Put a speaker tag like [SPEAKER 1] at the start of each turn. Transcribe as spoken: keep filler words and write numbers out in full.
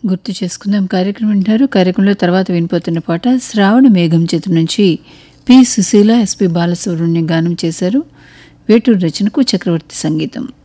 [SPEAKER 1] గుర్తు చేసుకుందాం కార్యక్రమం వింటారు. కార్యక్రమంలో తర్వాత వినిపోతున్న పాట శ్రావణ మేఘం చిత్రం నుంచి పి సుశీల, ఎస్పి బాలసుబ్రహ్మణ్యం గానం చేశారు. వేటూరు రచనకు చక్రవర్తి సంగీతం.